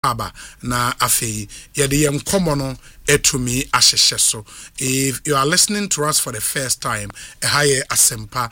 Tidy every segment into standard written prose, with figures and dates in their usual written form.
aba na afei yede yem komono etumi ahyehye so. If you are listening to us for the first time, higher Asempa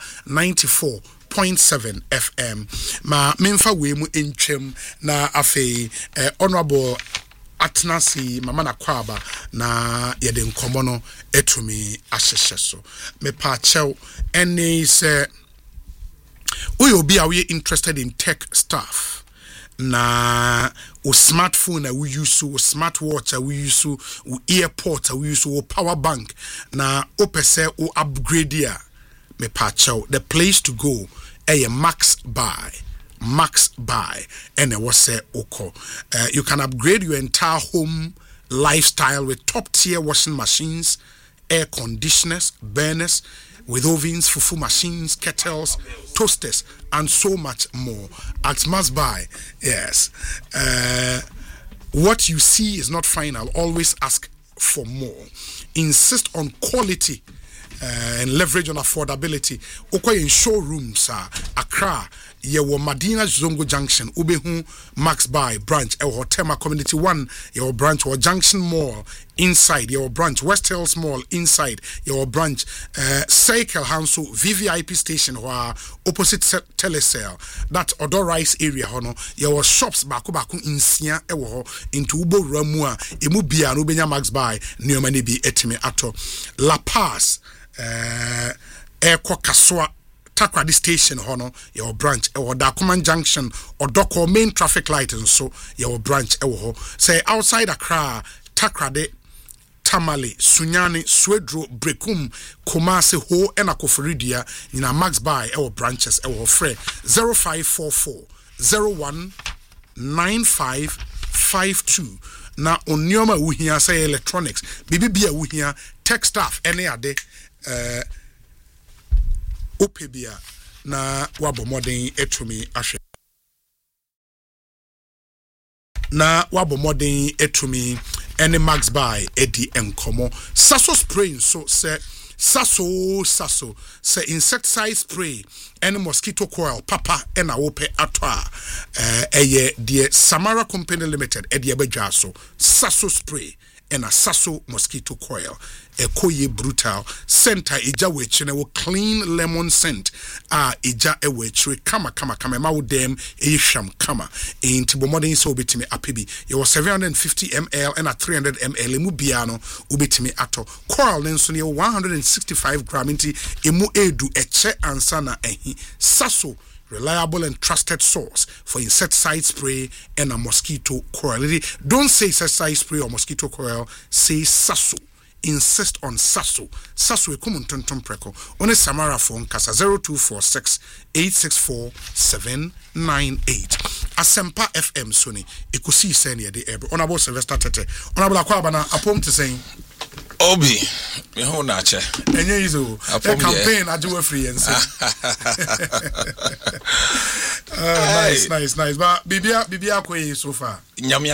94.7 FM. Ma memfa we mu entwem na afei honorable Atnasi mama na kwaba na yede nkomono etumi ahyehye so. Me pa chew any say we obi a we interested in tech stuff. Na o smartphone a we use, o smartwatch a we use, o earpod a we use, o power bank na o pese o upgrade ya me pacho. The place to go Max Buy and was say oko. You can upgrade your entire home lifestyle with top tier washing machines, air conditioners, burners, with ovens, fufu machines, kettles, toasters, and so much more. At Must Buy, yes. What you see is not final. Always ask for more. Insist on quality and leverage on affordability. Okay, in showrooms, Accra, yewo Madina Zongo Junction, Ubehu Max Buy branch, or Tema Community 1, your branch, or Junction Mall inside, your branch, West Hills Mall inside, your branch, Cycle Hanso VVIP station, or opposite Telecel, that Odo Rice area, hono, your shops baku in Sia, into Ubo Ramua, Imubia, Ubenya Max Buy, Neomani be etime ato, La Paz, Eko Kaswa. Takrady station hono your branch or Dakuman Junction or Doko main traffic light and so your branch say outside Accra Takrady Tamale Sunyani Swedro Brekum Kumasi Ho and Akoforidia in a Max Buy our branches our free 0544 01 9552 na onyoma wuhia say electronics bibia wuhia tech staff any ade opebia na wabo modern etumi ahwe na wabo modern etumi any Max Buy edi enkomo saso spray so say saso say insecticide spray any mosquito coil papa ena wope atwa eye de Samara Company Limited edi abedwa so saso spray and a sasso mosquito coil, a koye brutal center ija wechine wo clean lemon scent ija ewechre kama ma wo dem sham kama into modern so betimi apibi you was 750 ml and a 300 ml emu biano ubetimi ato coil nenso ne 165 gram into emu edu eche ansana ehi sasso reliable and trusted source for insecticide spray and a mosquito coil. Don't say insecticide spray or mosquito coil, say Sasso. Insist on Sasso. Sasso e kumun tonton preko. One Samara phone kasa 0246 864 798. Asempa FM Sony. Ikusi seni de ebe. Honorable Sylvester Tete. Honorable Akwabana apom to saying Obi, me ho na che. Enye izo. The campaign ajuwe free and say. Nice. But bibia kwe so far. Nyame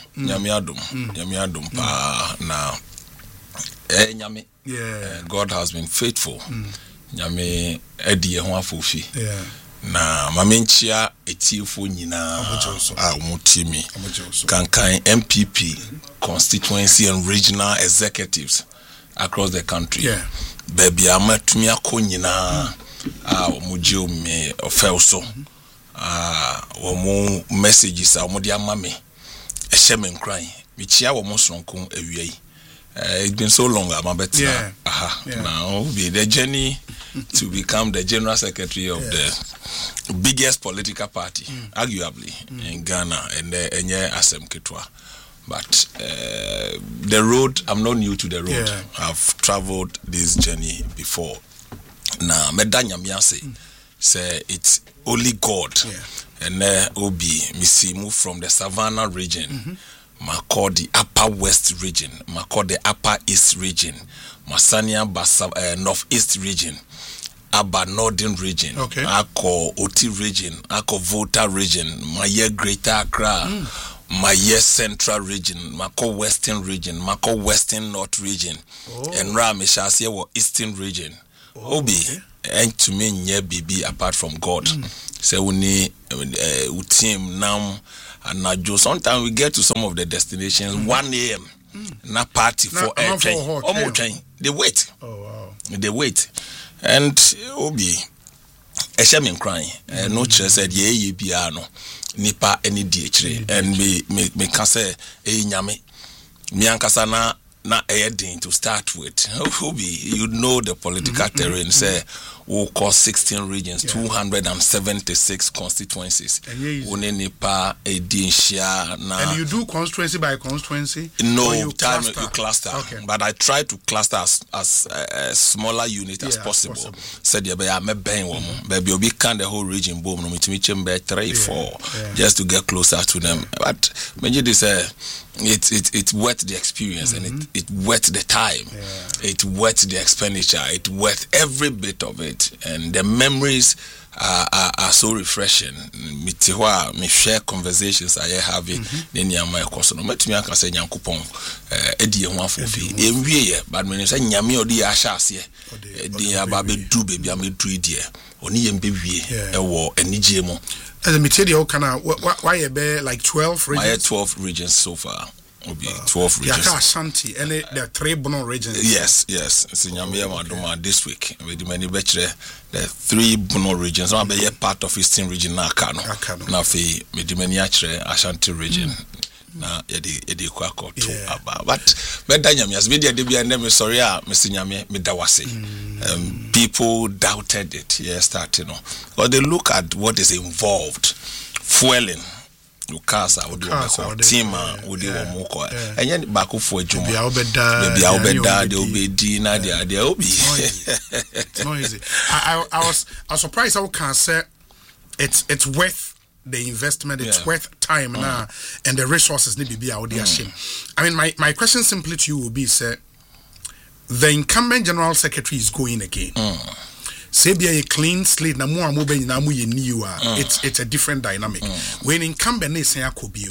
adom pa na nyame. Yeah. God has been faithful. Nyame edi ho afofi. Yeah. Na mamenchia etiefo nyina mutimi kankan MPP constituency and regional executives across the country. Yeah. Baby amatumi akonyina omugye me ofelso omo messages omodi amame ehye me nkran michia wo mo sonko awiei. It's been so long, I'm a better. Yeah. Now, be the journey to become the general secretary of the biggest political party, arguably, in Ghana, and Asem Ketwa. But the road, I'm not new to the road. Yeah. I've traveled this journey before. Now, Medanya Miase say it's only God. Yeah. And Obi, Missy move from the Savannah region. Mako the Upper West region, Mako the Upper East region, Masania Basa Northeast region, Aba Northern region, Ako Oti region, Ako Volta region, Maye Greater Accra, Maye Central region, Mako Western region, Mako Western North region, and Rameshasiya wa Eastern region. Obi, and to me nye bibi apart from God. So we need team now. and now sometimes we get to some of the destinations 1 a.m. Na party for a train. Almost train. They wait. Oh wow. They wait. And obi Eshamin crying. No church said ye piano. Nipa any DH. And me can say nyame. Me ankasa na heading to start with. Obi, you know the political terrain. Say we call 16 regions, 276 constituencies. And you do constituency by constituency? No, you cluster. Okay. But I try to cluster as a smaller unit as possible. Said you be ben woman, baby you be can the whole region boom no me chamber 3 4 just to get closer to them. But maybe this it's worth the experience and it worth the time. It worth the expenditure. It worth every bit of it. And the memories are so refreshing. Me share conversations I have in my course. No matter me, I can say Yankupon, Eddie and one for fee. But when you say Yami or the Ashas, the Ababe do baby, I made 3 dear. Only in baby, a war, and Nijemo. And the material can why a bear like 12 regions? I had 12 regions so far. Will be 12 regions. Ashanti, and there are 3 Bono regions. Yes. Sinyamia Maduma this week. With the many bachelor, the 3 Bono regions. I'll be a part of Eastern region now. Now, with the many Ashanti region. Now, Yedi Kwako too. But Danyamias, media Debia and them, sorry, Mr. Nyame, Midawasi. People doubted it, But they look at what is involved. Fueling. Ukasa odi wako tima odi wamoko enye bako fo adwuma baby obeda de obedi na de obi. It's not easy. I was surprised how can say it's worth the investment, it's worth time now and the resources need to be out there. I mean my question simply to you will be say the incumbent general secretary is going again. Say be a clean slate na mo be na mo ye new it's a different dynamic. When incumbent is say akobio,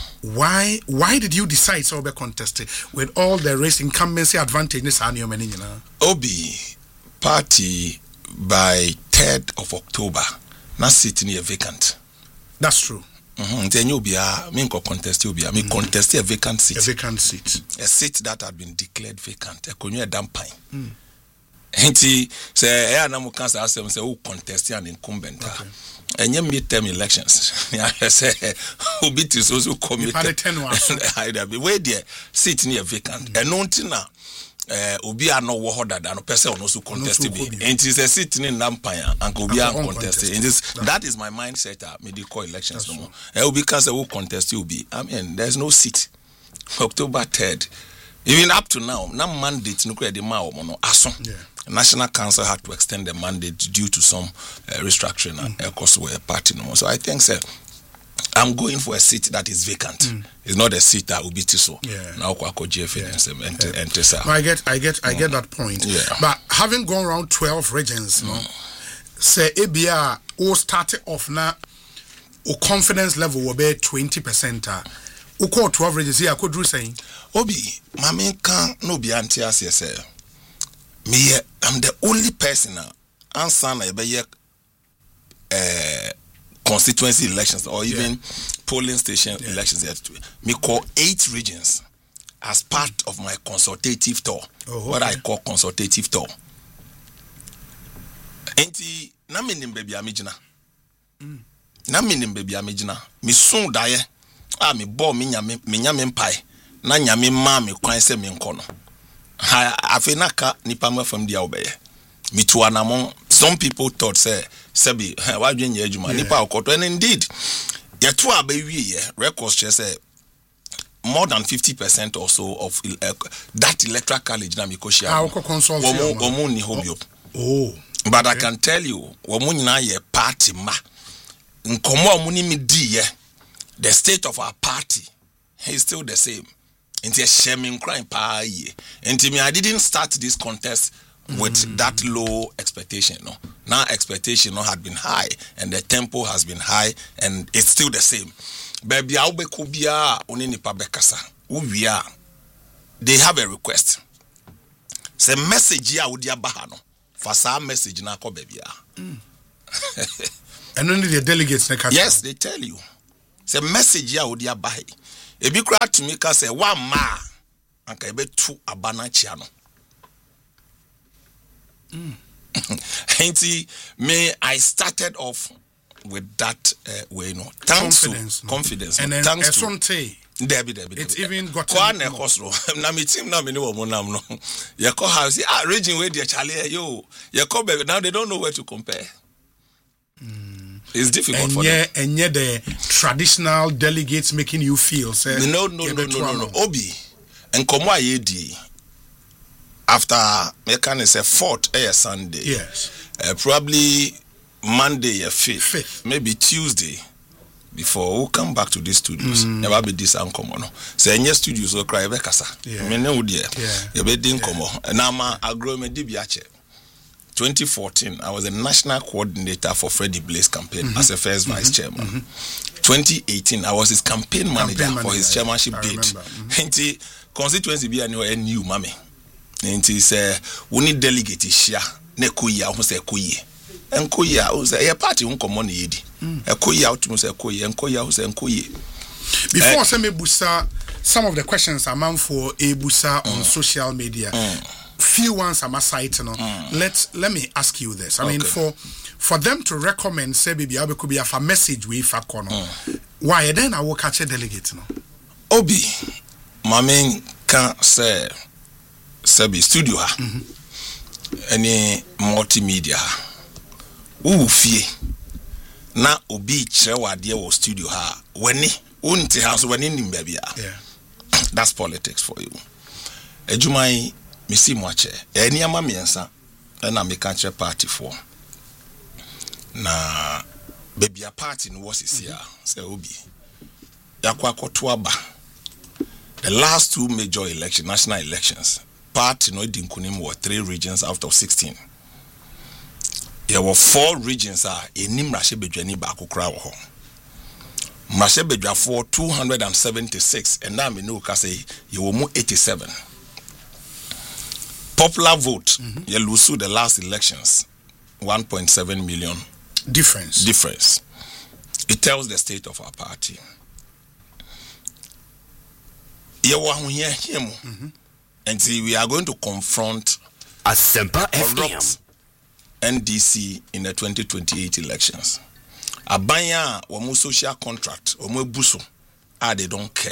why did you decide so be contested with all the race incumbency advantages and your many Obi party by 3rd of October na seat near vacant. That's true. Then you be a me contest you be a me contest a vacant seat. A vacant seat. A seat that had been declared vacant. A konyu dampine. Enti say na mo kan say say who contest an incumbent and you midterm elections I say who beat is also commit either be where there sit near vacant and nothing na obi are no wo hoda da no person no so contest be enti say sit in Lampaya and obi are contest that is my mindset medical elections no more obi can say who contest you be I mean there's no seat October 3rd even up to now na mandate no credit ma o no aso. National Council had to extend the mandate due to some restructuring and cost were party no more. So I think I'm going for a seat that is vacant. It's not a seat that will be so. Now I get that point. But having gone around 12 regions, say ABR or started off now or confidence level will be 20%. Who call 12 regions here? I could do saying Obi, Mami can no be anti-us yourself. I'm the only person now answer na constituency elections or even polling station elections me call 8 regions as part of my consultative tour. What I call consultative tour. Enti na minim baby amijina. Mi sun daye me bo me nyame mpai na nyame ma me kwan se me nkono. Afenaka nipa from the obeye. Mituanamon. Some people thought say Sebi why doing your juma nipa okoto and indeed yetu abewi records say more than 50% or so of that electoral college na mikoshia. Omo ni hobio. But I can tell you omo nyina ye party ma. Nkomo omo ni midi the state of our party is still the same. Into a shaming crime pa ye. Into me, I didn't start this contest with that low expectation. No, now expectation had been high, and the tempo has been high, and it's still the same. Baby, I'll be kubia onini pabekasa. We are. They have a request. Say message ya udia bahano. Fasa message na ko baby. And only the delegates. Yes, they tell you. say message ya odi abai ebi kura to me ka say wa ma anka ebe tu abana chia no me I started off with that way no thanks to confidence and thanks to Debbie. It's even got na me team na me no mo nam no ye call house region where the Charlie yo ye call baby now they don't know where to compare. It's difficult for them. And yet the traditional delegates making you feel say no Obi and komo ayedi after me can say 4th Sunday. Yes. Probably Monday 5th. Maybe Tuesday. Before we come back to these studios, never be this uncommon. Say any studios will cry bekasa. Me ne udie. You be din komo. Na ma agro me di biache. 2014, I was a national coordinator for Freddie Blaze campaign as a first vice chairman. 2018, I was his campaign manager for his chairmanship bid. Enti constituency be a new mami. Enti say we need delegate share ne kuya who say kuye. Enkoya who say party uncommon yedi. Ekoya out say koye enkoya who say enkoye. Before say me busa some of the questions I'm on for a busa on social media. Few ones I'm aside no. Let me ask you this. I mean for them to recommend say baby could be a message we fa kono. Why then I will catch a delegate no. Obi mame can say be studio ha. Any multimedia ha. Fie na obi kire wade wo studio ha wani unti house wani nim bia. That's politics for you. Ejumai misi mwache eni ama miensa na me kan kire party for na baby a party no was here say obi yakwa koto aba the last 2 major national elections party no di nkunim were 3 regions out of 16. There were 4 regions enim Rashe Bedwani ba kokra wo ho. Rashe Bedwa for 276 and now me know ka say you were 87. Popular vote you lose the last elections 1.7 million difference. It tells the state of our party. You wa hu here and see we are going to confront Asempa FM NDC in the 2028 elections. Abanya womu social contract, womu buso, they don't care.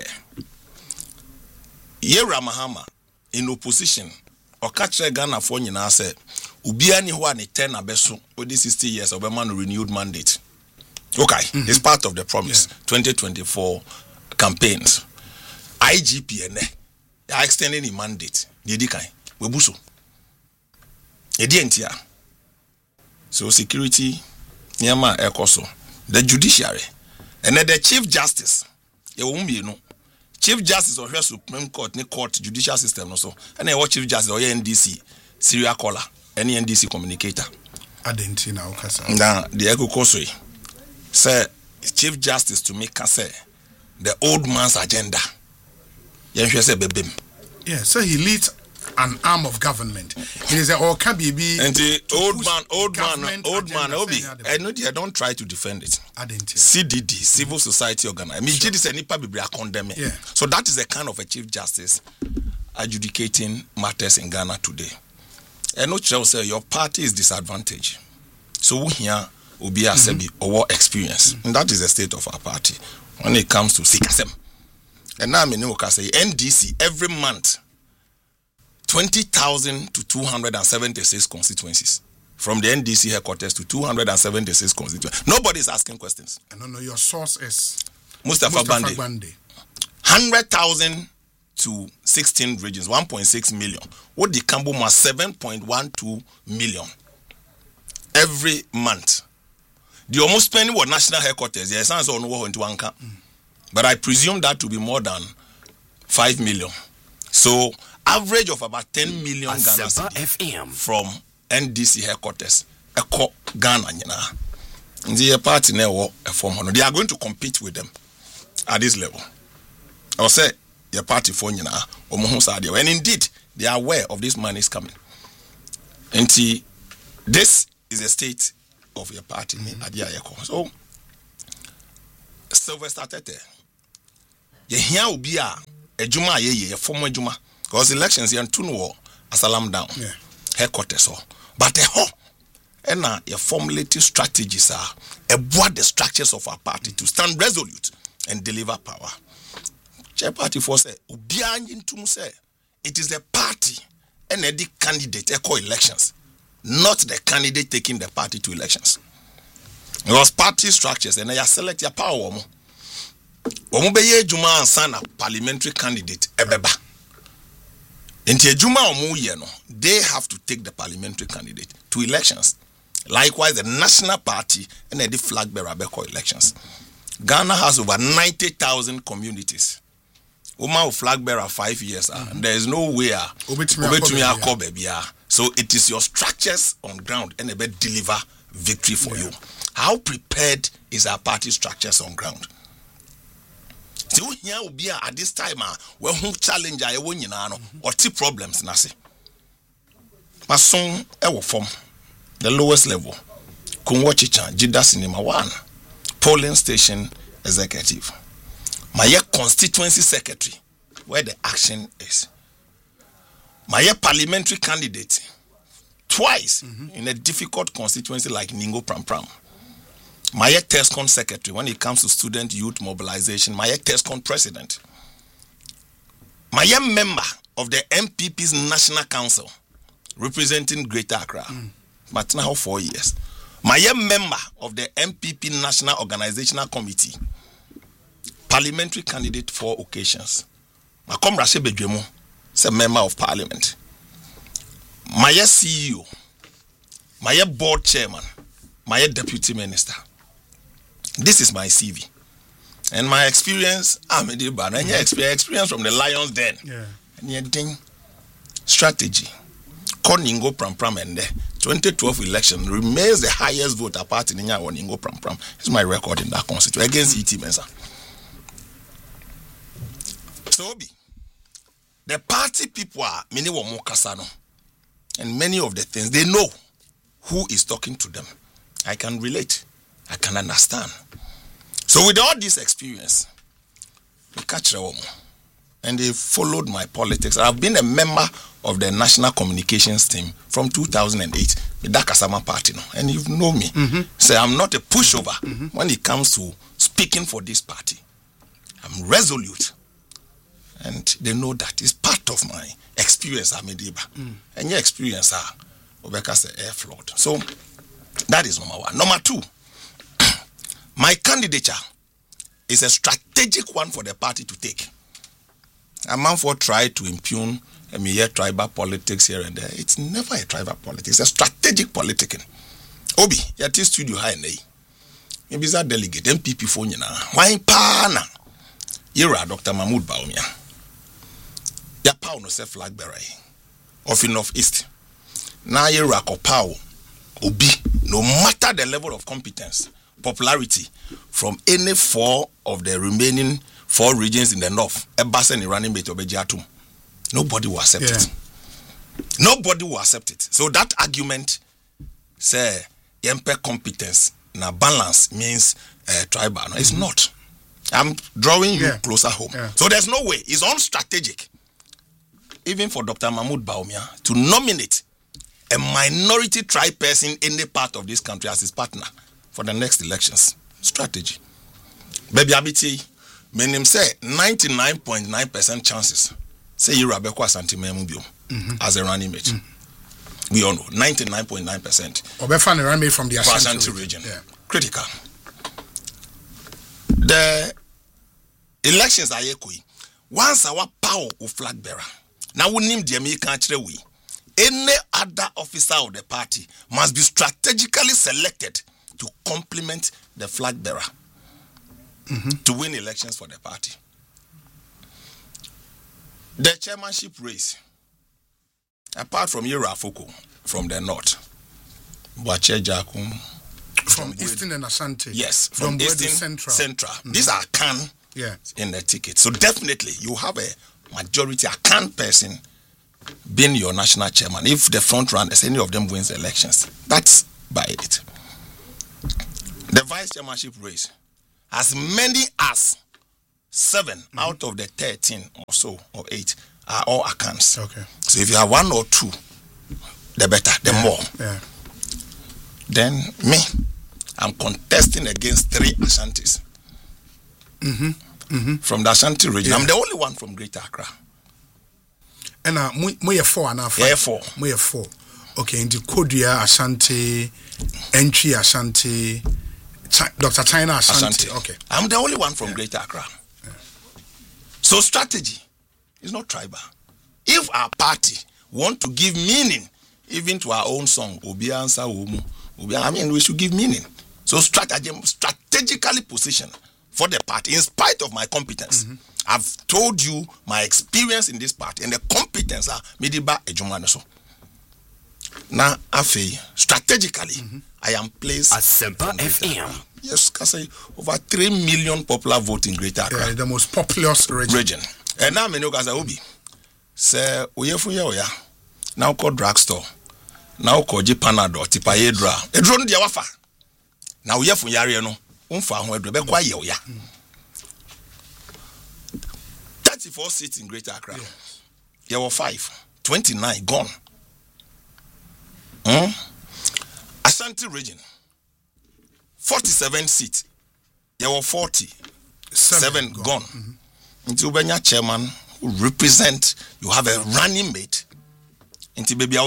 Yera Mahama in opposition, or catch Ghana for nyina say, Ubiani who ni 10 abeso with this 60 years of a man renewed mandate. Okay, it's part of the promise. 2024 campaigns. IGP they are extending the mandate. Didi kai, we buso. Edi entia. So security, Nyama Ekoso, the judiciary, and then the Chief Justice. Chief Justice of the Supreme Court, the court judicial system also, and then what Chief Justice or NDC, serial caller, any NDC communicator. Adentina Okasa. Now the Eko Kosoi say Chief Justice to make say the old man's agenda. Yeah, so he leads an arm of government. It is a or can be and the old man Obi. I know they don't try to defend it. CDD, civil society organization. I mean, GDC nipa be condemn it. So that is a kind of a chief justice adjudicating matters in Ghana today. And no child say your party is disadvantaged. So we here will be a sebi or experience. And that is the state of our party when it comes to Sikasem. And now I mean say NDC every month 20,000 to 276 constituencies. From the NDC headquarters to 276 constituencies. Nobody is asking questions. I don't know. Your source is Mustafa Bande. 100,000 to 16 regions, 1.6 million. What the Cambo must 7.12 million every month. The almost spending what national headquarters. There sounds on into one camp. But I presume that to be more than 5 million. So average of about 10 million Ghana FM from NDC headquarters. Eko Ghana the party now form. They are going to compete with them at this level. I will say your party for and indeed they are aware of this money is coming. And see, this is the state of your party. So Sylvester Tete. Ye here will be a juma ye former juma. Because elections here two no asalam down. Yeah. Headquarters or but and now your formulative strategies are what the structures of our party to stand resolute and deliver power. Chair party for say it is the party and the candidate echo elections, not the candidate taking the party to elections. Because party structures and they select your power. Omubeye Juma and Sana parliamentary candidate ebeba. Inti Juma Omuyeno, they have to take the parliamentary candidate to elections. Likewise, the national party and the flag bearer beko elections. Ghana has over 90,000 communities. Uma flag bearer 5 years. There is no way. So it is your structures on ground and they deliver victory for you. How prepared is our party structures on ground? So here will be at this time where who challenge I won or two problems nasi. Mason ewo form the lowest level. Kunwachicha Jida Cinema 1 polling station executive. My constituency secretary where the action is. My parliamentary candidate twice in a difficult constituency like Ningo Pram. My TESCON secretary when it comes to student youth mobilization. My TESCON president. My member of the MPP's National Council representing Greater Accra. But now 4 years. My member of the MPP National Organizational Committee. Parliamentary candidate 4 occasions. My comrade Bedwemu is a member of parliament. My CEO. My board chairman. My deputy minister. This is my CV. And my experience, I'm a deal and experience from the Lions Den. And strategy. Ningo Pram and the 2012 election remains the highest voter party in Ningo Pram. It's my record in that constituency against E.T. Mensah. So the party people are many were more Kasano. And many of the things they know who is talking to them. I can relate. I can understand. So with all this experience, we catch the woman. And they followed my politics. I've been a member of the National Communications team from 2008 with that Kasama party. And you know me. So I'm not a pushover when it comes to speaking for this party. I'm resolute. And they know that it's part of my experience. And your experience are Obeka air flood. So that is number one. Number two, my candidature is a strategic one for the party to take. A man for try to impugn tribal politics here and there. It's never a tribal politics. It's a strategic politicking. Obi, yati studio high nay. Maybe that delegate MPP phone na. Why pana? Ira Dr. Mahmoud Bawumia. Ya power no self flag bearer of North East. Na ira ko power Obi, no matter the level of competence, popularity from any 4 of the remaining 4 regions in the north, Ebasen running mate Obejiatum, nobody will accept it. Nobody will accept it. So that argument say yempe competence na balance means tribal. No, it's not. I'm drawing you closer home. So there's no way. It's unstrategic. Even for Dr. Mahmoud Bawumia to nominate a minority tribe person in any part of this country as his partner for the next elections. Strategy. Baby Abiti, meaning say 99.9% chances. Say you Rabeko Asante Memubio as a running mate. We all know 99.9%. Obefan running mate from the Ashanti region. Critical. The elections are equal. Once our power of flag bearer. Now we name the American we. Any other officer of the party must be strategically selected to complement the flag bearer to win elections for the party. The chairmanship race, apart from Yura Afoko from the north, Boache Jakum from Eastern and Ashanti. Yes, from Eastern Central. These are Khan in the ticket. So definitely you have a majority, a Khan person being your national chairman. If the front runners, any of them wins the elections, that's by it. The vice chairmanship race, as many as 7 out of the 13 or so, or 8, are all accounts. Okay. So if you have 1 or 2, the better, the more. Yeah. Then me, I'm contesting against 3 Ashantis. From the Ashanti region. I'm the only one from Greater Accra. And we are 4 and a half. Yeah, 4. We are 4. Okay, in the Kodria Ashanti, Entry Ashanti, Dr. China Ashanti. Okay. I'm the only one from Greater Accra. Yeah. So strategy is not tribal. If our party want to give meaning even to our own song, Obiansa Umu, I mean, we should give meaning. So strategically position for the party, in spite of my competence. I've told you my experience in this party and the competence are Midiba Ejumanaso. Now, strategically, I am placed at Semper FM. Yes, can say over 3 million popular vote in Greater Accra. The most populous region. And now, I know Gaza Obi. Say, Oya. Now called drugstore. Now called Panadol, Tipaedra. A drone Diawafa. Now we have Yariano. 34 seats in Greater Accra. There were 5. 29 gone. Ashanti region. 47 seats. There were 47 gone. Until Benya chairman who represent, you have a running mate. Until baby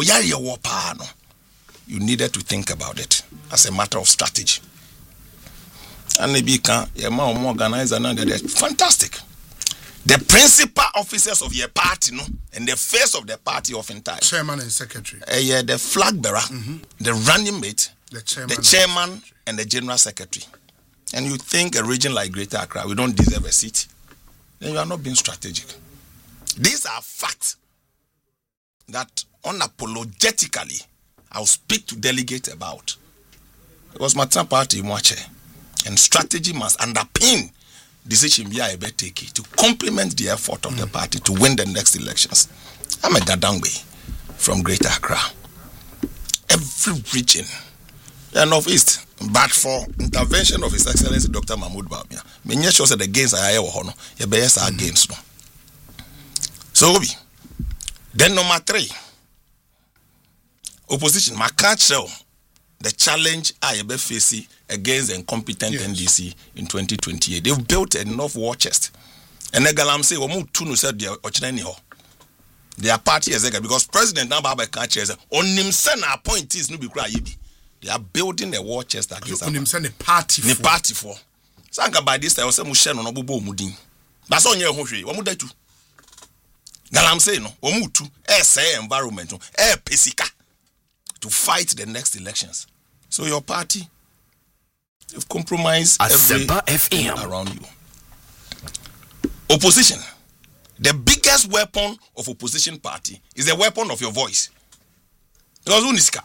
you needed to think about it as a matter of strategy. And maybe organizer and they're fantastic. The principal officers of your party, and the face of the party oftentimes. Chairman and secretary. The flag bearer, the running mate, the chairman and the general secretary. And you think a region like Greater Accra, we don't deserve a seat, then you are not being strategic. These are facts that unapologetically I'll speak to delegates about. Because my party Mwache. And strategy must underpin decision be able to take it to complement the effort of the party to win the next elections. I'm a Gadangwe from Greater Accra. Every region, North East, but for intervention of His Excellency Dr. Mahmoud Bawumia, many sure that the gains are here or no, your best are gains no. So then number 3, opposition. My catch the challenge I be facing against the incompetent NDC in 2028. They've built enough war chest. And the Galam say, "Omu said their party is because President Nababa can't chase on himself appointees no be cry. They are building a war chest against on himself the party for. Sanga by this time say mushe no bobo mudin. That's on your hwe. Omu da tu. Galam say no, omu tu say environment, pesika to fight the next elections. So your party, you've compromised everything around you. Opposition. The biggest weapon of opposition party is the weapon of your voice. Because Uniska.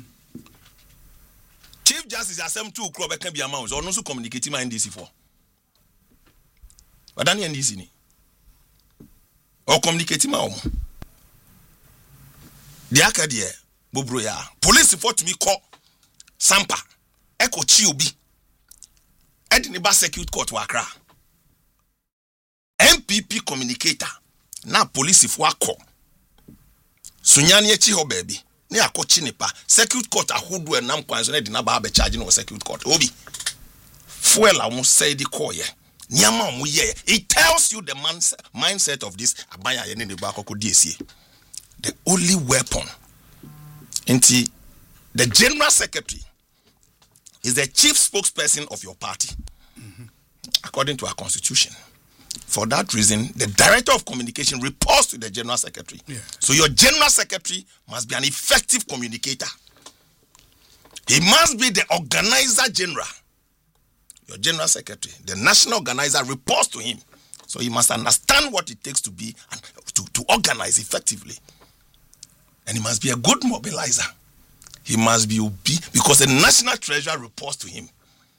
Chief Justice Assem 2 o'clock can be amounts or no so communicating my NDC for. But Daniel NDC ni. Or communicating my own. The Akadia. Bobroya. Police report to me call Sampa. Eko Chiobi. Edineba Circuit Court Wakra. MPP communicator. Na police if wako. Sunyani echi ho baby. Ni ako chinipa. Circuit Court ahudu e nam kwanzo ne dinaba abe charge no Circuit Court. Obi. Fuel amu say di call ye. Nyama amu ye. It tells you the mindset of this abaya ye ne de ba akoko DSA. The only weapon the general secretary is the chief spokesperson of your party, according to our constitution. For that reason, the director of communication reports to the general secretary. So your general secretary must be an effective communicator. He must be the organizer general. Your general secretary, the national organizer, reports to him. So he must understand what it takes to be and to organize effectively. And he must be a good mobilizer. He must be because the national treasurer reports to him.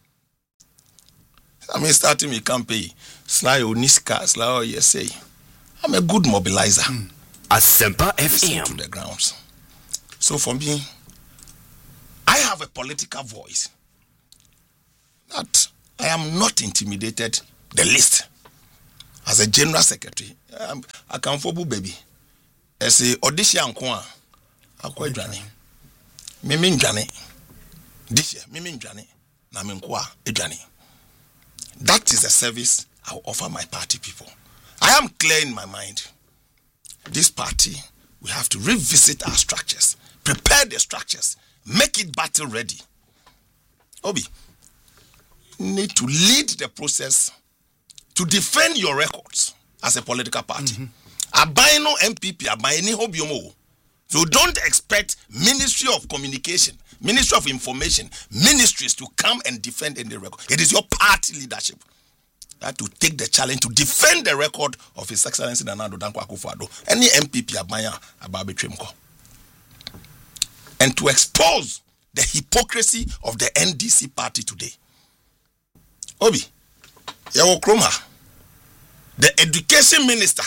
I mean, starting my campaign, Sly Oniska, Sly say, I'm a good mobilizer. Asempa FM to the grounds. So for me, I have a political voice that I am not intimidated the least. As a general secretary, I can fobu baby. I say audition kwa akwa dwane. Mimi ndwane. This year, mimi ndwane na menkwa edwane. That is a service I will offer my party people. I am clear in my mind. This party, we have to revisit our structures, prepare the structures, make it battle ready. Obi, need to lead the process to defend your records as a political party. Abayno MPP, abayni hobiomo. So don't expect Ministry of Communication, Ministry of Information, ministries to come and defend any record. It is your party leadership that to take the challenge to defend the record of His Excellency Nana Addo Dankwa Akufo-Addo. Any MPP abaya ababetwemko. And to expose the hypocrisy of the NDC party today. Obi, Yawo Kroma, the education minister,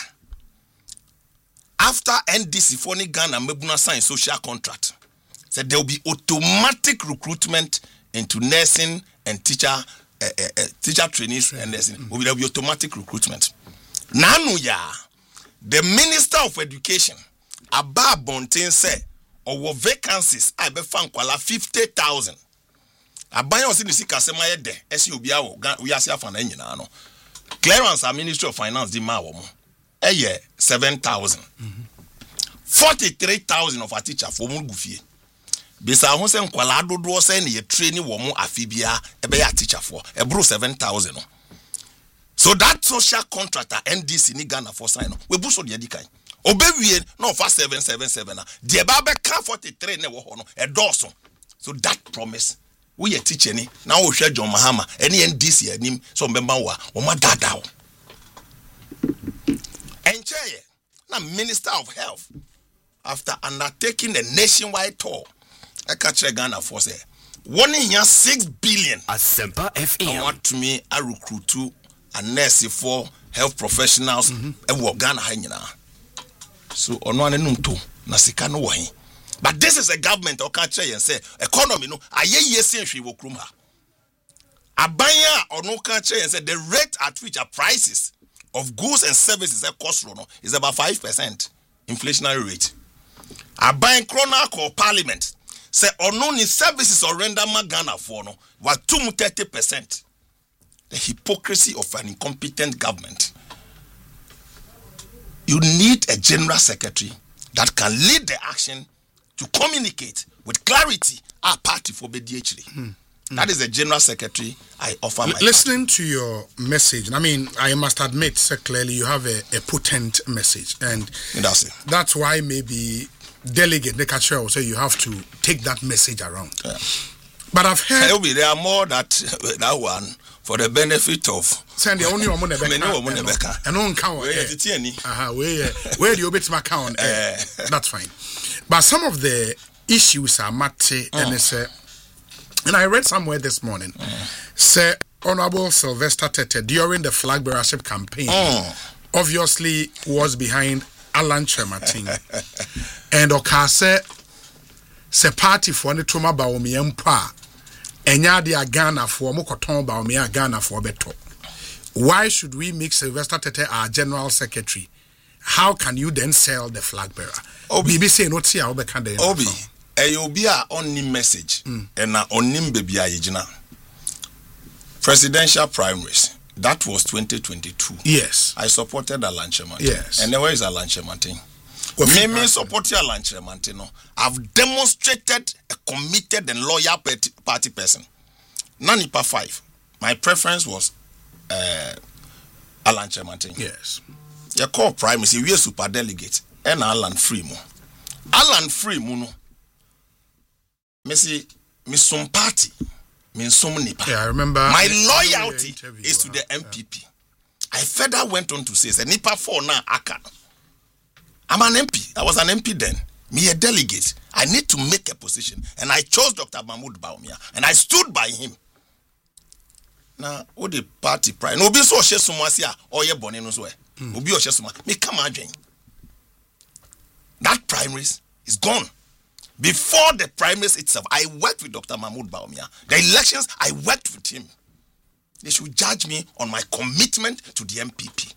after NDC for Ghana Mebuna signed social contract, said there will be automatic recruitment into nursing and teacher trainees and nursing. There will be automatic recruitment. Nanu ya, the Minister of Education, Abba Bonten said, or vacancies, I be found 50,000. Abaya was in the Sikasema de, SUBIA, we are self and no. Clearance, our Ministry of Finance, the Mawomo. A year, 7,000. 43,000 of a teacher for Mugufie. Bisa Hosen Kwalado do send ye training woman afibia, a bear teacher for a bro 7,000. So that social contractor NDC ni Ghana for sign. We buso the edikai. Obewie no for 777. The Baba can 43 never hono a dorsum. So that promise. We a teacher ni now we share John Mahama any NDC anim so member wa ma dadao. Encheye na Minister of Health after undertaking a nationwide tour I catch Ghana for say one here 6 billion Asempa FM. I want to me a recruit to a nurse for health professionals e wo Ghana ha nyina. So ono ane num na sika no wo hin. But this is a government or catch and say economy no aye senhwe wo krum ha. Abanya ono catch and say the rate at which are prices of goods and services cost is about 5% inflationary rate. Aban Chronicle or Parliament say ono ni services or render Ghana for no was 30%. The hypocrisy of an incompetent government. You need a general secretary that can lead the action to communicate with clarity our party for BDHD. That is the general secretary I offer my listening to your message. I mean, I must admit, sir, clearly you have a potent message, and that's why maybe delegate the catcher will say you have to take that message around. Yeah. But I've heard there are more that one for the benefit of send the only one and on count where the obits account. That's fine. But some of the issues are mate and I read somewhere this morning, say Honorable Sylvester Tete during the flag bearership campaign obviously was behind Alan Kyerematen. And Okase se party for any trauma ba omi empa enya de Ghana for mo koton ba omi Ghana for beto. Why should we make Sylvester Tete our general secretary? How can you then sell the flag bearer? BBC no tia obeka dey. Obi Eyobia only message and na onim baby ayegina. Presidential primaries. That was 2022. Yes. I supported Alan Kyerematen. Yes. And where is Alan Kyerematen? Me supporting Alan Kyerematen. No, I've demonstrated a committed and loyal party person. Nanipa 5. My preference was Alan Kyerematen. Yes. Your core primaries, you are super delegate. And Alan Freemo. Alan Freemo, no. Me some party. Me some nipa. Yeah, I remember. My loyalty is to the MPP. I further went on to say, the nipa for now, Aka. I'm an MP. I was an MP then. Me a delegate. I need to make a position. And I chose Dr. Mahmoud Bawumia. And I stood by him. Now, what the party pride? No, be so she sumasia or ye born in Uzwe. Obi o she suma. Me come again. That primaries is gone. Before the primaries itself, I worked with Dr. Mahmoud Bawumia. The elections, I worked with him. They should judge me on my commitment to the MPP.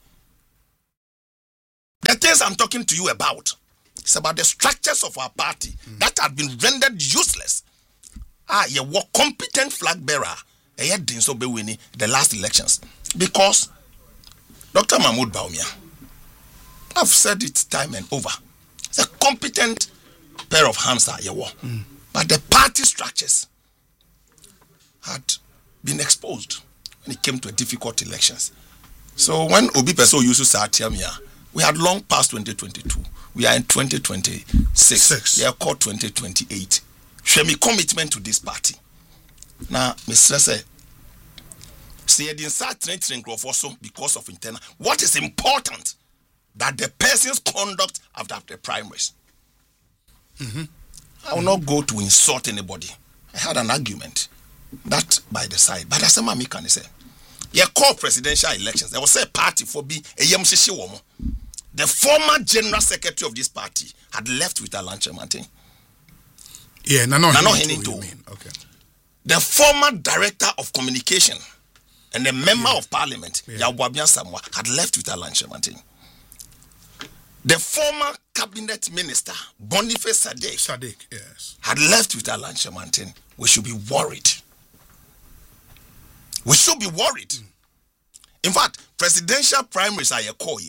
The things I'm talking to you about, it's about the structures of our party that have been rendered useless. You were competent flag bearer. The last elections. Because Dr. Mahmoud Bawumia, I've said it time and over, it's a competent pair of hands. But the party structures had been exposed when it came to difficult elections. So when Obi Peso used to start here, we had long past 2022. We are in 2026. They are called 2028. Show me commitment to this party. Now, Mr. Say, because of internal. What is important? That the person's conduct after the primaries. I will not go to insult anybody. I had an argument that by the side, but as a man can say, call presidential elections. There was a party for be a Yamshishi woman. The former general secretary of this party had left with Alanche Martin. Yeah, no. Okay. The former director of communication and the member of parliament, Yawabia Samwa, had left with Alanche Martin. The former cabinet minister, Boniface Sadek, had left with Alanche Martin. We should be worried. We should be worried. In fact, presidential primaries are a call.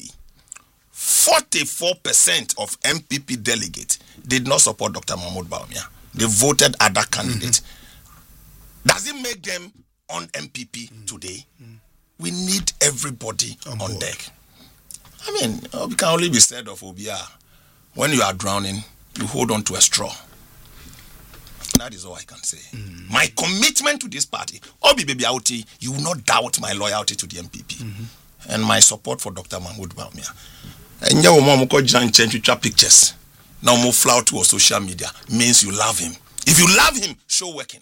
44% of MPP delegates did not support Dr. Mahmoud Bawumia. They voted other candidates. Does it make them on MPP today? We need everybody on deck. I mean, it can only be said of Obia, when you are drowning, you hold on to a straw. That is all I can say. My commitment to this party, Obi Baby Auti, you will not doubt my loyalty to the MPP and my support for Dr. Mahmoud Bawumia. And you will change pictures. Now move flout to social media means you love him. If you love him, show working.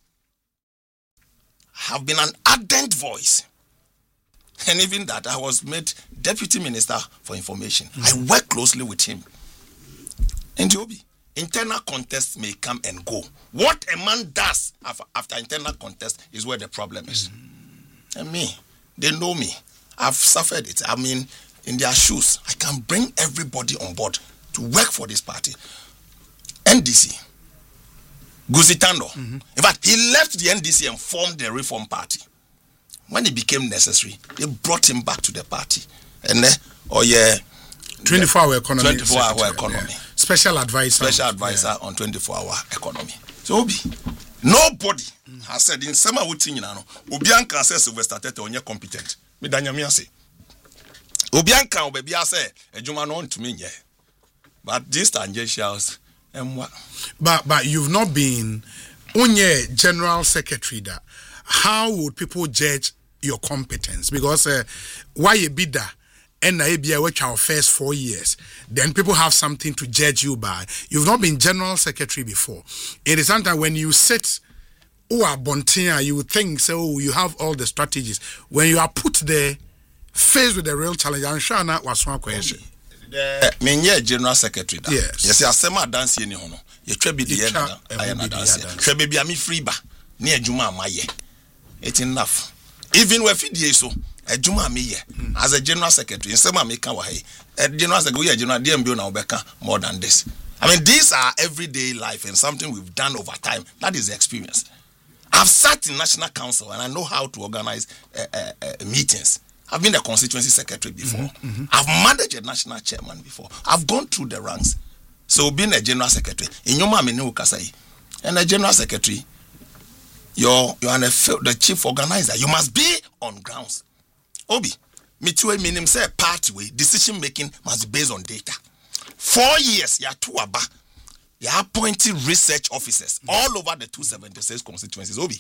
I have been an ardent voice. And even that, I was made Deputy Minister for Information. I work closely with him. And Joby, internal contests may come and go. What a man does after internal contest is where the problem is. And me, they know me. I've suffered it. I mean, in their shoes, I can bring everybody on board to work for this party. NDC, Guzitando. In fact, he left the NDC and formed the Reform Party. When it became necessary, they brought him back to the party. And 24-hour economy. 24-hour economy. Yeah. Special advisor on 24-hour economy. So, Obi, nobody has said in Sema Wutin, Obianka says Sylvester Tete on your competent. Me Danyamia say. Obianka baby I say a Juma known to me, yeah. But this tangentials and what? But you've not been on your general secretary that. How would people judge your competence? Because why you be that and I be which our first 4 years, then people have something to judge you by. You've not been general secretary before. It is sometimes when you sit bontia, you would think so you have all the strategies. When you are put there, faced with the real challenge, I'm sure that was one question. Me general secretary. Yes. I say my dance any hono. You try be the I am dance. Try be ami free ba. Near Juma maye. It's enough. Even when FDA so a Juma me as a general secretary in some American way, a general secretary, general DMB now beka more than this. I mean, these are everyday life and something we've done over time. That is the experience. I've sat in National Council and I know how to organize meetings. I've been a constituency secretary before. I've managed a national chairman before. I've gone through the ranks. So being a general secretary, in your mama Kasai, and a general secretary, you're the chief organizer. You must be on grounds. Obi, me too. I mean, say party way decision making must be based on data. 4 years, you are two aba. You are appointing research officers all over the 276 constituencies. Obi,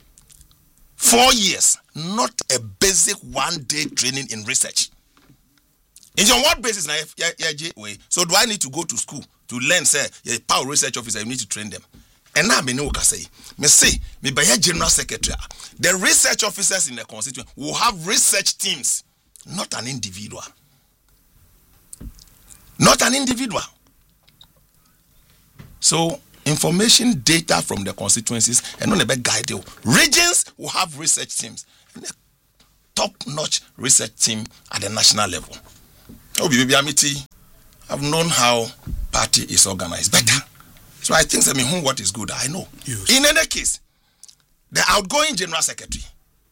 4 years, not a basic 1 day training in research. In on what basis now? So do I need to go to school to learn? Say, you're a power research officer. You need to train them. And now me know say, me say, me by general secretary, the research officers in the constituency will have research teams, not an individual. Not an individual. So information data from the constituencies and on a big guide. Regions will have research teams and a top-notch research team at the national level. I've known how party is organized better. So I think what is good, I know. Yes. In any case, the outgoing general secretary,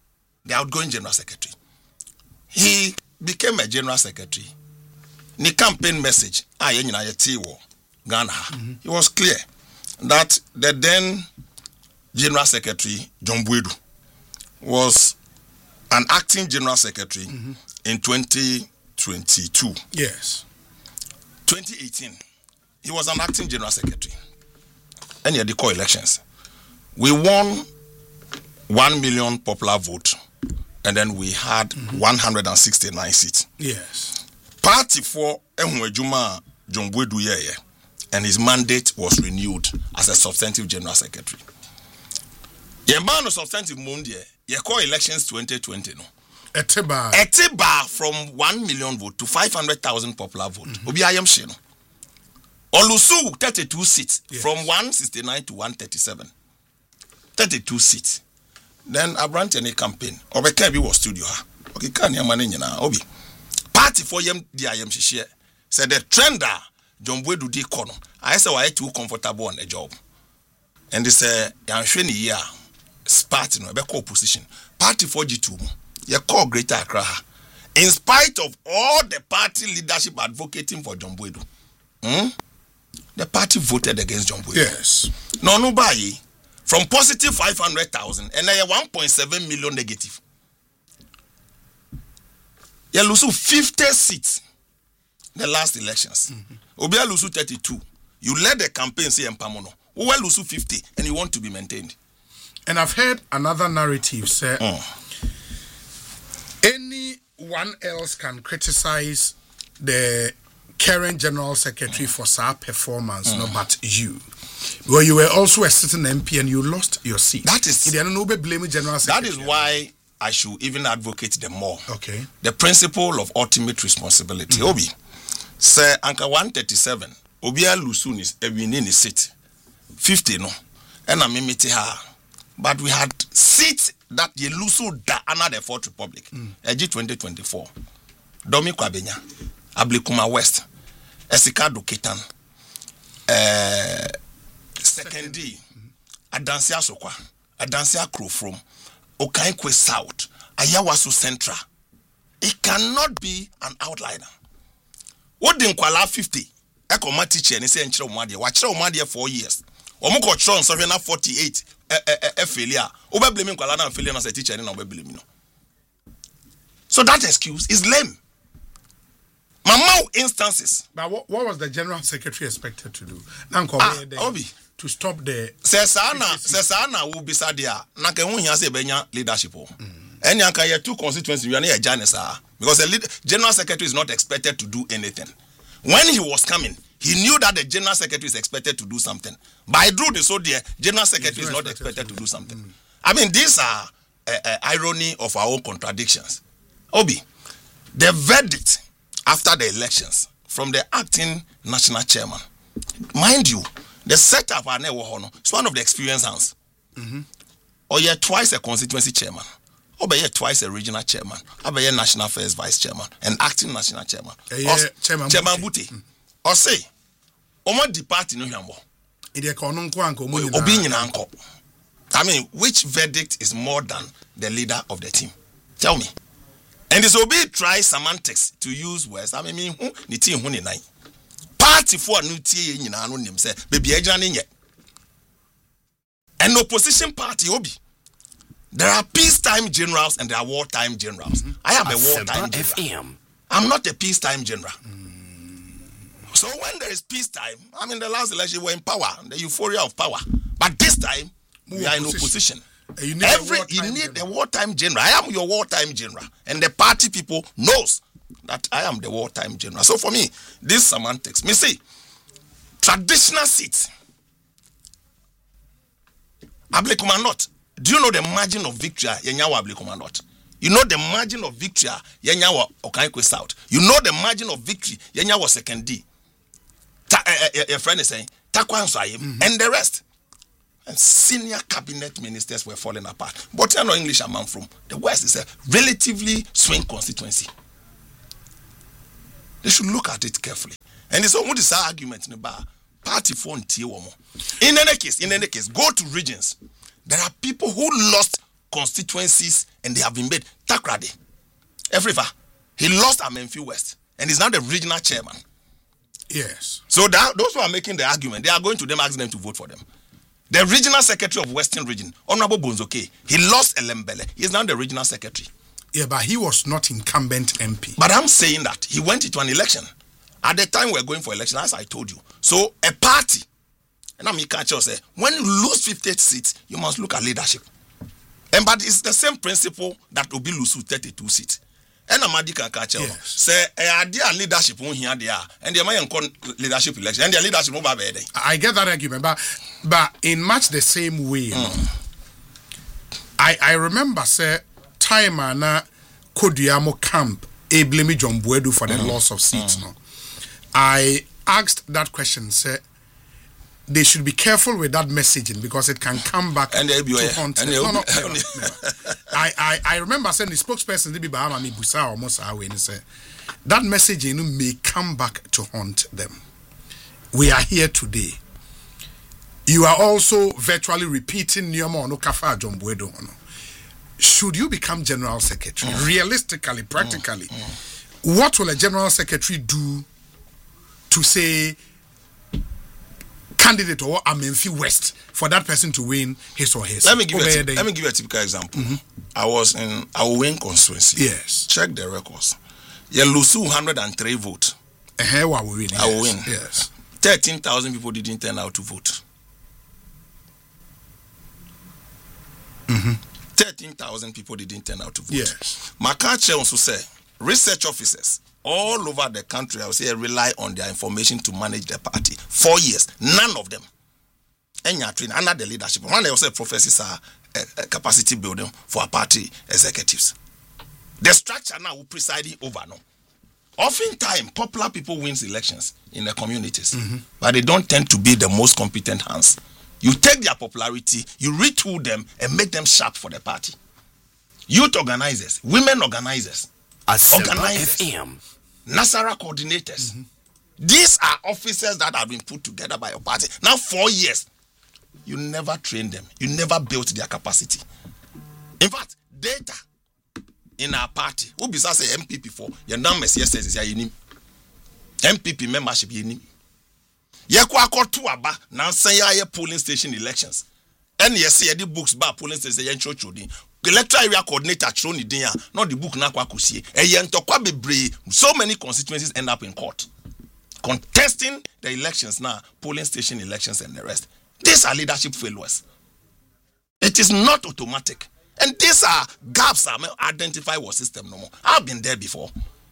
he became a general secretary. The campaign message, Ghana, it was clear that the then general secretary, John Bwedu, was an acting general secretary in 2022. Yes. 2018, he was an acting general secretary. And he had the core elections. We won 1 million popular vote, and then we had 169 seats. Yes. Party for Ehunwejuma John Bwedu Yeye, and his mandate was renewed as a substantive general secretary. Ye man of substantive mundi, ye core elections 2020 no. Etiba from 1 million vote to 500,000 popular vote. Obi ayam she no. Olusu 32 seats from 169 to 137. 32 seats. Then Abrante any campaign. Obekebi was studio ha. Okay, can ya mane nyina obi. Party for yem di ayam she said the trender John Bwedu di kono. I say why too comfortable on the job. And they say yanhwe ni year party no be opposition. Party for G2 ye call Greater Accra. In spite of all the party leadership advocating for John Bwedu. The party voted against John Bwedu. Yes. No buy from positive 500,000 and then 1.7 million negative. You lose 50 seats the last elections. Obia lose 32. You let the campaign say Empamono. Who will lose 50 and you want to be maintained. And I've heard another narrative say anyone else can criticize the current general secretary for our performance, no, but you. Well, you were also a sitting MP and you lost your seat. That is blame general secretary. That is why I should even advocate them more. Okay. The principle of ultimate responsibility. Obi, say Anka 137. Obia Lusunis in his seat. 50 no. And I meet her. But we had seats that ye lusu da another Fourth Republic. G 2024. Domi Kwabenya. Ablikuma West. Esika Duketan. Sekendi. Adansia Sokwa. Adansia Krofrom. Okaikwe South. Ayawasu Central. It cannot be an outliner. What didn't Kwala 50? Eko ma teacher and say enchire omade. Wachire omade 4 years. Omuko chron so na 48 failure. Obe blaming Kwala na failure na say teacher na obe blame no. So that excuse is lame. Mamau instances. But what was the general secretary expected to do? Obi to stop the Sesana will be sadia. Na ke hu hia say benya leadership. And yanka ye two constituencies we are near Janessa because the general secretary is not expected to do anything. When he was coming, he knew that the general secretary is expected to do something. By Drew the so dear, general secretary is not expected to do something. I mean, these are irony of our own contradictions. Obi, the verdict after the elections from the acting national chairman, mind you, the setup is one of the experienced hands. Or you're twice a constituency chairman. Obey twice a regional chairman, obey national affairs vice chairman, and acting national chairman. Chairman Buti. Or say, Omo di party no yambo. I mean, which verdict is more than the leader of the team? Tell me. And this will be try semantics to use words. I mean, ni team huni nai. Party for new tea in an unim say, baby ejan yet. An opposition party, Obi. There are peacetime generals and there are wartime generals. I am a wartime general. I'm not a peacetime general. So when there is peacetime, I mean the last election we were in power, the euphoria of power. But this time, we are in opposition. You need a wartime general. I am your wartime general. And the party people knows that I am the wartime general. So for me, this semantics. Me say, traditional seats. Ablekuma not. Do you know the margin of victory yenyawa Ablekuma not? You know the margin of victory yenyawa Okaikwe South. You know the margin of victory yenyawa Second D. Your friend is saying Takwansayim, and the rest. And senior cabinet ministers were falling apart. But you know English I'm from. The West is a relatively swing constituency. They should look at it carefully. And it's almost this argument in the bar. Party phone in any case, go to regions. There are people who lost constituencies and they have been made. Takrade, Efrifa, he lost Amenfi West and is now the regional chairman. Yes. So those who are making the argument, they are going to them, ask them to vote for them. The regional secretary of Western Region, Honorable Bonzoke, he lost Elembele. He is now the regional secretary. Yeah, but he was not incumbent MP. But I'm saying that he went into an election. At the time we were going for election, as I told you. So a party, and I'm can't say, when you lose 58 seats, you must look at leadership. But it's the same principle that Obi lose 32 seats. And Amadi can catch you. Say, idea leadership won't hear there, and the American leadership election, and the leadership won't be. I get that argument, but in much the same way, I remember say time na Kodiamo camp blame John Buedu for the loss of seats. No, I asked that question. Say they should be careful with that messaging because it can come back and to haunt them. No. I remember saying the spokesperson did be Bahama mi busa almost away and say that messaging may come back to haunt them. We are here today. You are also virtually repeating Nyoma no Kafa John Buedo. Should you become general secretary, realistically, practically, what will a general secretary do to say candidate or Amenfi West for that person to win his or his? Let me give you a typical example. I was in Awin constituency. Yes. Check the records. You lose 103 votes. Awin. Yes. 13,000 people didn't turn out to vote. 13,000 people didn't turn out to vote. Yes. Makache also said research officers all over the country, I would say, rely on their information to manage their party. 4 years, none of them. And you're trained under the leadership. One they also prophecies are a capacity building for our party executives. The structure now will presiding over now. Oftentimes, popular people wins elections in the communities, but they don't tend to be the most competent hands. You take their popularity, you retool them, and make them sharp for the party. Youth organizers, women organizers, Nasara coordinators. These are officers that have been put together by your party. Now 4 years, you never train them. You never built their capacity. In fact, data in our party, who besides say MPP for your numbers yesterday is MPP membership you to aba now say polling station elections. And yes, the books by polling station electoral area coordinator shown it not the book na kwa kusie. So many constituencies end up in court contesting the elections now, polling station elections and the rest. These are leadership failures. It is not automatic. And these are gaps that identify what system no more. I've been there before.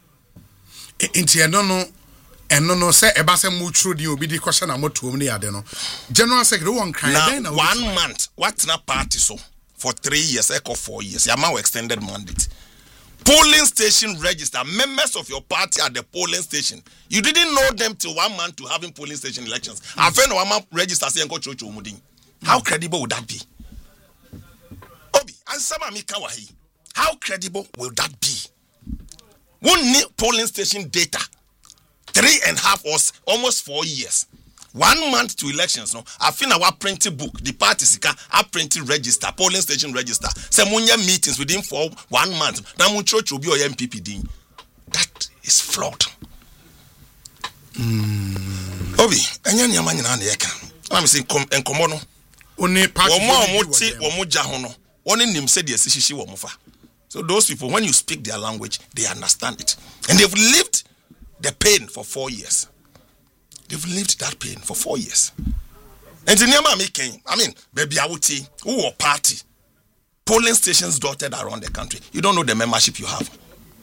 No say ebase muchro di obi di question amotuom ne ade no general secretary one kind now 1 month what's na party so for 3 years echo 4 years your man extended mandate polling station register members of your party at the polling station you didn't know them till 1 month to having polling station elections after no man register say enko chocho mudin. How credible would that be? Obi answer me kawahi, how credible will that be? One need polling station data 3.5 or almost 4 years. 1 month to elections. No, I feel our printed book, the party sika, our printed register, polling station register. Some meetings within 1 month. Now church will be or MPP din. That is flawed. Obi, enya nyama nyina na yeka. I'm saying enkomo no. Oni party omoja ho no. Oni nim say de sihihyi wo mofa. So those people, when you speak their language, they understand it. And they've lived the pain for 4 years. They've lived that pain for 4 years. And baby, I would say, who party, polling stations dotted around the country. You don't know the membership you have.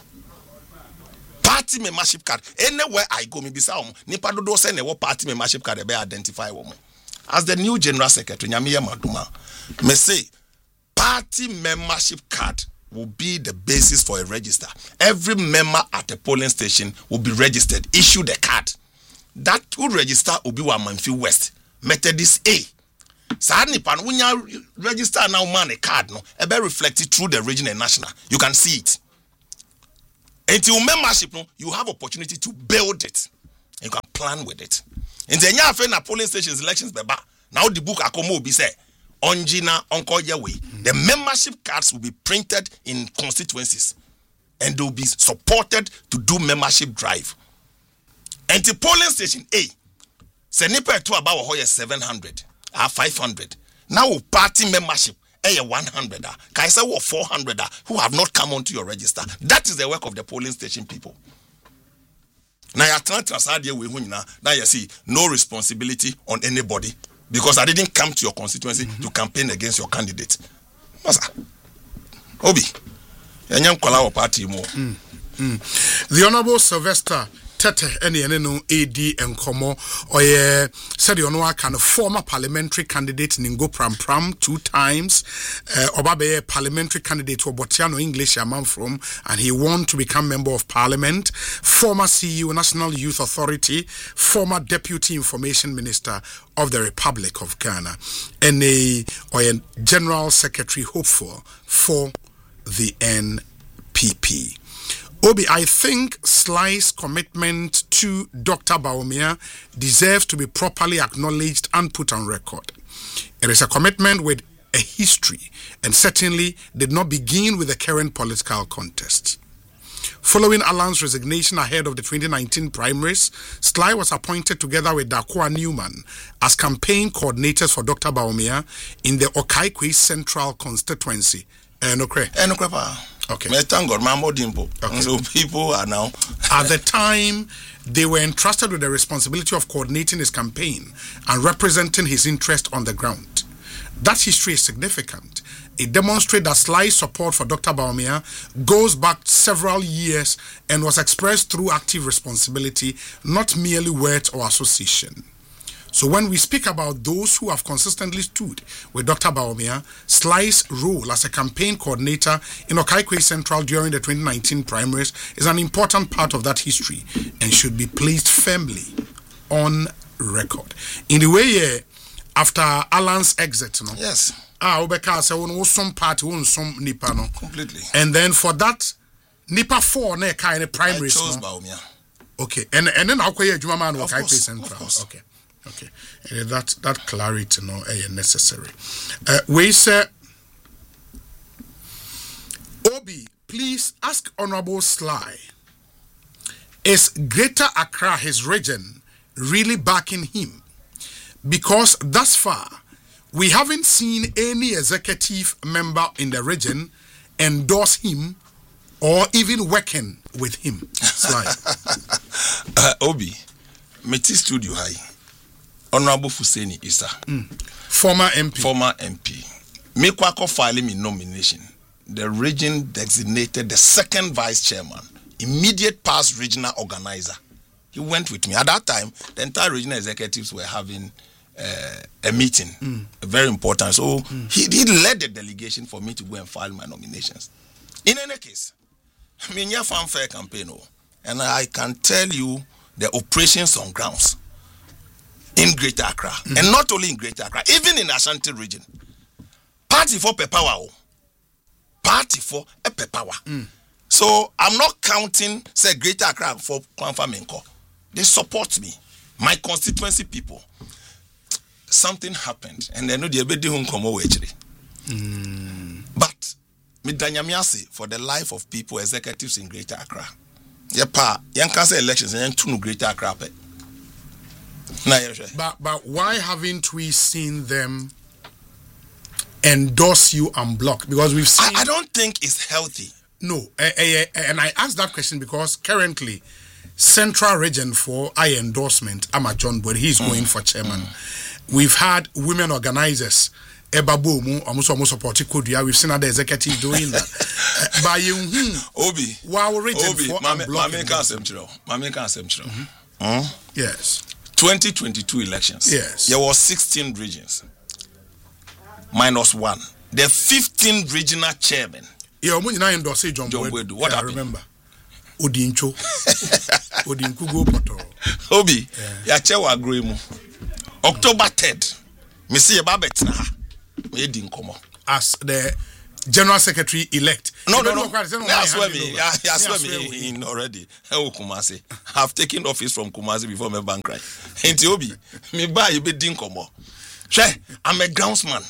Party membership card. Anywhere I go, maybe some nipa do send a party membership card. They identify woman. As the new general secretary, Nyamiya Maduma, may say, party membership card will be the basis for a register. Every member at a polling station will be registered, issue the card. That will register will be Amenfi West. Methodist A. Saa nipa no wunya register now man a card no e be reflected through the region and national. You can see it. Until membership no, you have opportunity to build it. You can plan with it. In the nya afa na polling stations elections beba. Now the book akomo obi say onjina onko yewe. The membership cards will be printed in constituencies and they will be supported to do membership drive. And the polling station A, se nipa to about 700 or 500. Now party membership 100. Kaisa 400 who have not come onto your register. That is the work of the polling station people. Now you now you see no responsibility on anybody because I didn't come to your constituency to campaign against your candidate. Obi, party more. The Honorable Sylvester Tete no AD Nkomo oye said you know kind of former parliamentary candidate Ningo Pram 2 times Obabe parliamentary candidate Obotiano English Yaman from and he won to become member of parliament, former CEO National Youth Authority, former deputy information minister of the Republic of Ghana and a general secretary hopeful for the NPP. Obi, I think Sly's commitment to Dr. Bawumia deserves to be properly acknowledged and put on record. It is a commitment with a history and certainly did not begin with the current political contest. Following Alan's resignation ahead of the 2019 primaries, Sly was appointed together with Dakwa Newman as campaign coordinators for Dr. Bawumia in the Okaikwe Central constituency. Okay. Thank God, okay. So people are now. At the time, they were entrusted with the responsibility of coordinating his campaign and representing his interest on the ground. That history is significant. It demonstrates that Sly's support for Dr. Bawumia goes back several years and was expressed through active responsibility, not merely words or association. So when we speak about those who have consistently stood with Dr. Bawumia, Sly's role as a campaign coordinator in Okaikwe Central during the 2019 primaries is an important part of that history and should be placed firmly on record. In the way after Alan's exit, no? Yes. Obeka say one some party, one some nipa, no? Completely. And then for that, nipa 4 ne kind of primaries. I chose no? Bawumia. Okay. And then I'll call you Jumaman Okaikwe Central. Of course. Okay. Okay, that clarity no is necessary. We say, Obi, please ask Honorable Sly, is Greater Accra, his region, really backing him? Because thus far, we haven't seen any executive member in the region endorse him or even working with him. Sly. Obi, Meti Studio High. Honorable Fuseni Issa. Former MP. Former MP. Mekwako filing me nomination. The region designated the second vice chairman, immediate past regional organizer. He went with me. At that time, the entire regional executives were having a meeting, very important. So he led the delegation for me to go and file my nominations. In any case, I mean, you're fanfare campaign, and I can tell you the operations on grounds in Greater Accra, and not only in Greater Accra, even in Ashanti region. Party for Pepawa. Party for a Pepawa. So I'm not counting, say, Greater Accra for Kwanfa Menko. They support me. My constituency people. Something happened, and they know the ability to come over. But, Midanyamiase, for the life of people, executives in Greater Accra. Young council elections, and two Greater Accra. But why haven't we seen them endorse you and block? Because we've seen. I don't think it's healthy. No, and I asked that question because currently, Central Region for endorsement, Ama John Boyd, he's going for chairman. We've had women organizers. Ebabomu, almost supporting Kodia. We've seen other executives doing that. By you, Obi, wow, region Obi, for Mame can't Yes. 2022 elections. Yes. There were 16 regions. -1. The 15 regional chairmen. Yeah, when you endorse John Boyd. What happened? I remember. Odincho. Odinku go poto. Obi, ya chewa agree mu. October 3rd. Me see a babet na. Me di nkomo. As the General Secretary elect. No. I swear me already. Kumasi. I've taken office from Kumasi before my bank cry. Enti obi, me buy you be din komo. I'm a groundsman.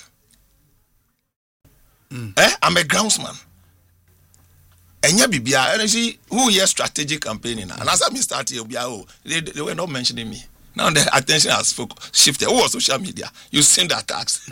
I'm a groundsman. Enya bibia, and see who here strategic campaigning. And as I start here, they were not mentioning me. Now the attention has shifted. Who was social media? You send the attacks.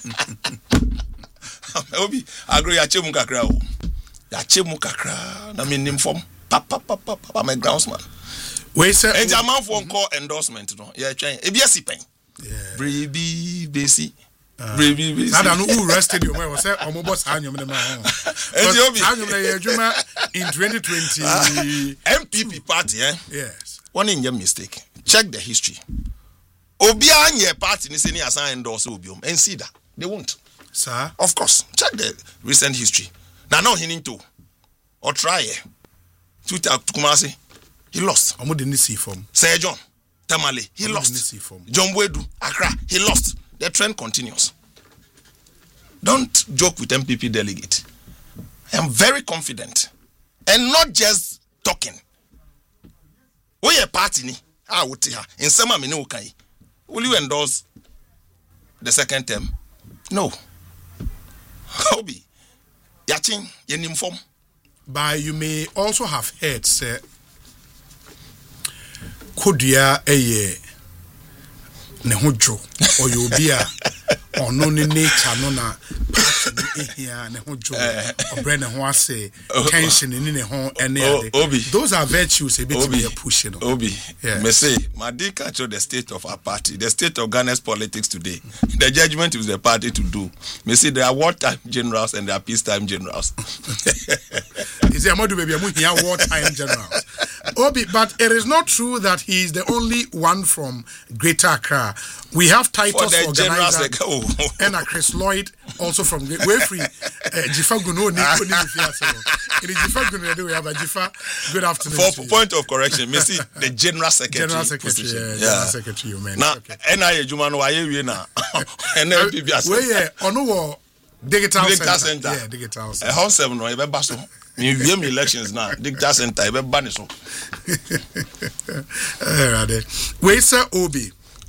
Obi, agree ya chemu kakra o. Ya chemu kakra. Na me nim form. Papa, I'm a groundsman. We say and a man for call endorsement no. Yeah, trying. E bia sipen. Yeah. Brebi besi. Brebi besi. I don't know who arrested you. We say omobo sa anyom na ma ho. Obi anyom na ye adwuma in 2020 MPP party Yes. One in your mistake. Check the history. Obi anye party ni say ni asan endorse obiom. And see that. They won't. Sir? Of course. Check the recent history. Now he need to. Or try Twitter Kumasi. He lost. Omo didn't see from. Sir John Tamale. He lost. John Wedu Accra. He lost. The trend continues. Don't joke with MPP delegate. I am very confident. And not just talking. We a party ni. In summer me no kai. Will you endorse the second term? No. Obi, yachin yenim form. But you may also have heard, sir. Kodia eye ne hojo or you be a or no nature no na here ne hojo or brand ho ase tension in ne ho ene Obi. Those are virtues a bit be pushing. Obi, me say, my dear catch the state of our party, the state of Ghana's politics today. The judgment is the party to do. Me say there are wartime generals and there are peacetime generals. Is there more to be a wartime generals? Obi, but it is not true that he is the only one from Greater Accra. We have Titus organizer and Chris Lloyd also from Wayfree. Jifa Guno Nico It is Jifa Guno. We have a Jifa. Good afternoon. For point of correction, Messi, the General Secretary. General Secretary. General Secretary, you mean? Now, NIA Jumano, why you now? And then where on Digital Center. Yeah, Digital Center. A house 7 no basso. You hear me elections now. Digital Center, be baniso. We say Obi.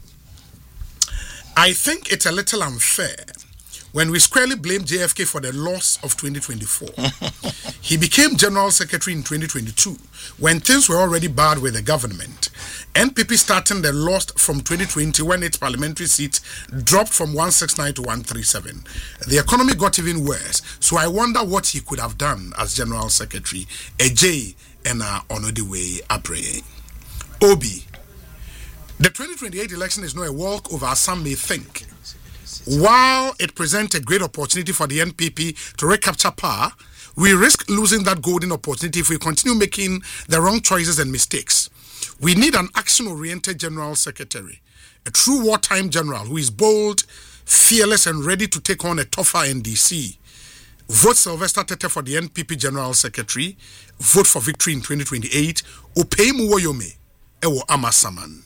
I think it's a little unfair when we squarely blame JFK for the loss of 2024. He became General Secretary in 2022 when things were already bad with the government. NPP starting the loss from 2020 when its parliamentary seats dropped from 169 to 137. The economy got even worse, so I wonder what he could have done as General Secretary. AJ and on the way Abre. Obi. The 2028 election is not a walkover as some may think. While it presents a great opportunity for the NPP to recapture power, we risk losing that golden opportunity if we continue making the wrong choices and mistakes. We need an action-oriented General Secretary, a true wartime general who is bold, fearless, and ready to take on a tougher NDC. Vote Sylvester Tete for the NPP General Secretary. Vote for victory in 2028. Opei Muwoyome Ewo Amasaman.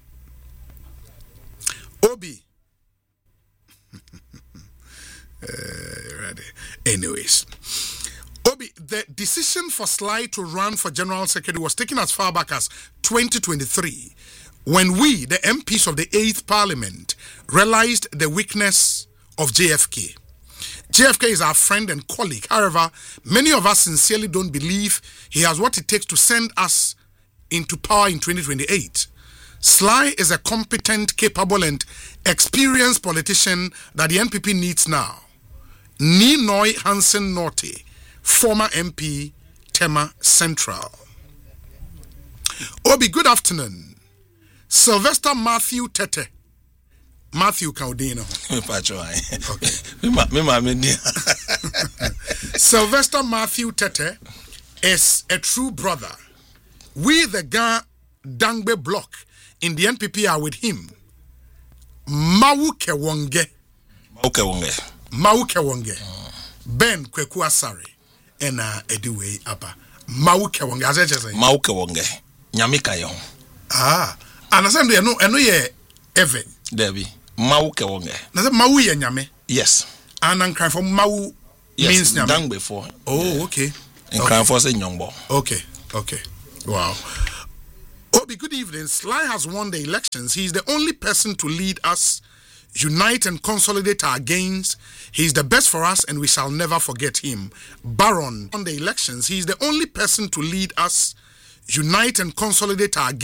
Obi. Anyways. Obi, the decision for Sly to run for General Secretary was taken as far back as 2023 when we, the MPs of the 8th Parliament, realized the weakness of JFK. JFK is our friend and colleague. However, many of us sincerely don't believe he has what it takes to send us into power in 2028. Sly is a competent, capable, and experienced politician that the NPP needs now. Ninoy Hansen Norte, former MP, Tema Central. Obi, good afternoon. Sylvester Matthew Tete. Matthew Caudino. Sylvester Matthew Tete is a true brother. We, the Ga Dangbe block in the NPP, are with him. Mawuke Wonge. Ben Kweku Asare. And Ediwe Apa. Mawuke Wonge. As I just say. Mawuke Wonge. Nyamika yon. Ah. And I said, I know ye Eve. Debbie. Mau kewonge. Na say mawu ye nyame. Yes. And an cry for mawu means nyame. Dang before. Oh, okay. And cry for say nyongbo. Okay. Wow. Obi, good evening. Sly has won the elections. He's the only person to lead us unite and consolidate our gains. He's the best for us and we shall never forget him. Baron, on the elections, he's the only person to lead us unite and consolidate our gains.